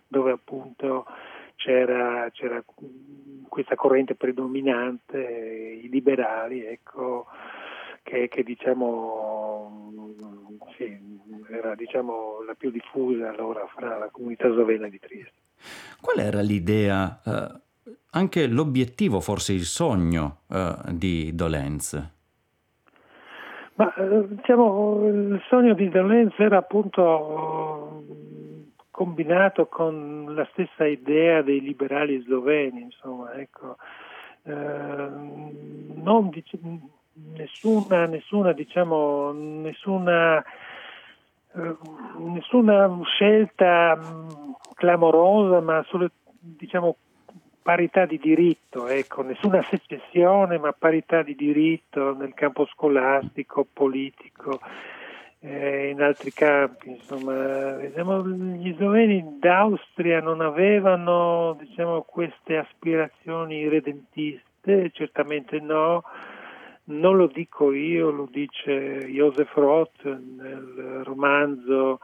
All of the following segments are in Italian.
dove appunto c'era questa corrente predominante, i liberali, ecco, che diciamo sì, era diciamo la più diffusa allora fra la comunità slovena di Trieste. Qual era l'idea, anche l'obiettivo, forse il sogno di Dolenz? Ma diciamo il sogno di Dolenz era appunto combinato con la stessa idea dei liberali sloveni, insomma, ecco. Non nessuna diciamo nessuna scelta clamorosa, ma solo diciamo parità di diritto, ecco, nessuna secessione, ma parità di diritto nel campo scolastico, politico, in altri campi, insomma, diciamo, gli sloveni d'Austria non avevano, diciamo, queste aspirazioni redentiste, certamente no, non lo dico io, lo dice Josef Roth nel romanzo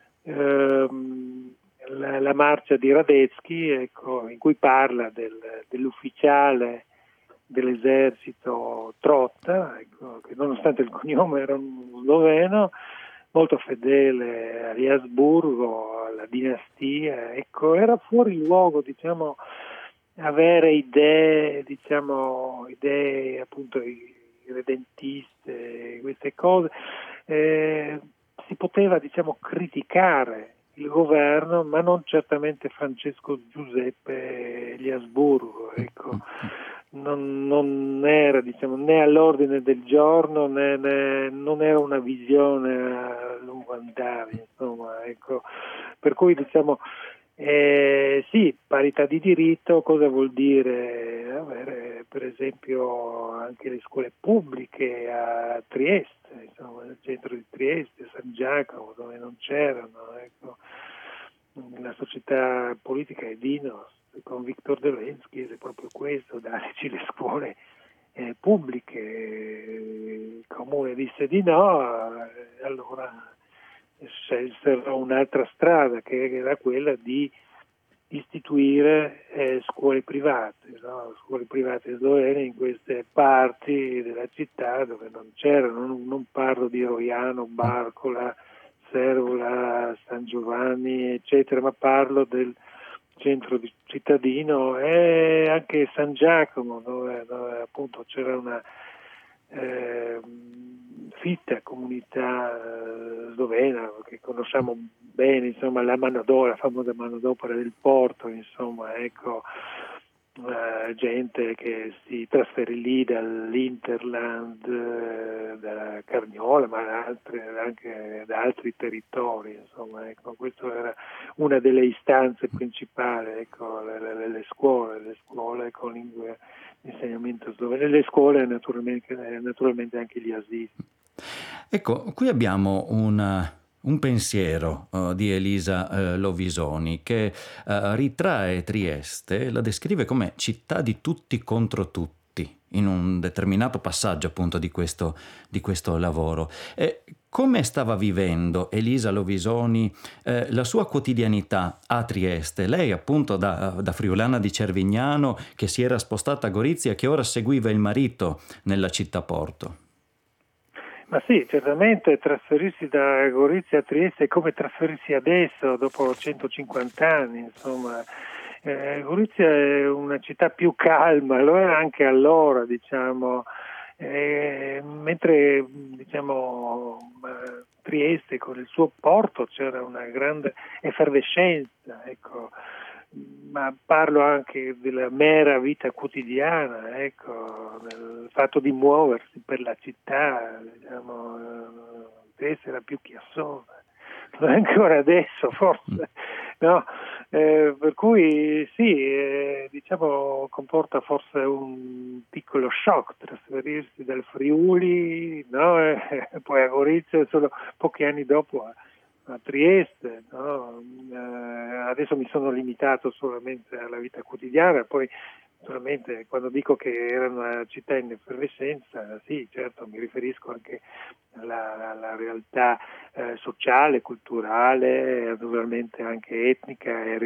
la marcia di Radetzky, ecco, in cui parla dell'ufficiale dell'esercito Trotta, ecco, che nonostante il cognome era un sloveno, molto fedele agli Asburgo, alla dinastia, ecco, era fuori luogo, diciamo, avere idee appunto redentiste, queste cose. Si poteva, diciamo, criticare il governo, ma non certamente Francesco Giuseppe gli Asburgo, ecco. Non era, diciamo, né all'ordine del giorno né non era una visione a lungo andare, insomma, ecco. Per cui, diciamo, sì, parità di diritto cosa vuol dire? Avere per esempio anche le scuole pubbliche a Trieste, insomma, nel centro di Trieste, San Giacomo, dove non c'erano, ecco. La società politica è Dinos, con Viktor Dolenz chiese proprio questo, dateci le scuole pubbliche. Il comune disse di no, allora scelsero un'altra strada, che era quella di istituire scuole private, no? Scuole private slovene in queste parti della città dove non c'erano, non parlo di Roiano, Barcola, Servola, San Giovanni, eccetera, ma parlo del centro cittadino e anche San Giacomo, dove appunto c'era una fitta comunità slovena che conosciamo bene, insomma, la manodopera, la famosa manodopera del porto, insomma, ecco, gente che si trasferì lì dall'Interland, da Carniola, ma anche da altri territori, insomma, ecco, questa era una delle istanze principali, ecco, le scuole con lingue di insegnamento sloveno, le scuole naturalmente anche gli asili. Ecco, qui abbiamo un pensiero di Elisa Lovisoni che ritrae Trieste e la descrive come città di tutti contro tutti in un determinato passaggio appunto di questo lavoro. Come stava vivendo Elisa Lovisoni la sua quotidianità a Trieste? Lei appunto da friulana di Cervignano che si era spostata a Gorizia e che ora seguiva il marito nella città porto. Ma sì, certamente trasferirsi da Gorizia a Trieste è come trasferirsi adesso, dopo 150 anni, insomma. Gorizia è una città più calma, lo era anche allora, diciamo, mentre diciamo, Trieste con il suo porto c'era una grande effervescenza, ecco. Ma parlo anche della mera vita quotidiana, ecco, del fatto di muoversi per la città, diciamo, Trieste era più chiassosa, lo è ancora adesso forse, no? Per cui sì, diciamo comporta forse un piccolo shock trasferirsi dal Friuli, no? Poi a Gorizia solo pochi anni dopo a Trieste, no? Adesso mi sono limitato solamente alla vita quotidiana, poi naturalmente quando dico che era una città in effervescenza, sì, certo, mi riferisco anche alla realtà sociale, culturale, naturalmente anche etnica e